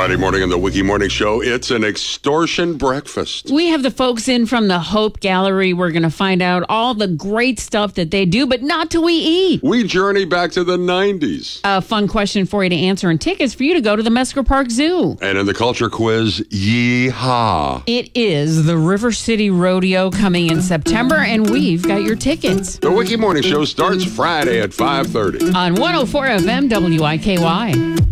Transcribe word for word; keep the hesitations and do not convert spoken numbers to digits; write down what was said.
Friday morning on the Wiki Morning Show, it's an extortion breakfast. We have the folks in from the Hope Gallery. We're going to find out all the great stuff that they do, but not till we eat. We journey back to the nineties. A fun question for you to answer and tickets for you to go to the Mesker Park Zoo. And in the culture quiz, yee-haw. It is the River City Rodeo coming in September, and we've got your tickets. The Wiki Morning Show starts Friday at five thirty. On one oh four F M W I K Y.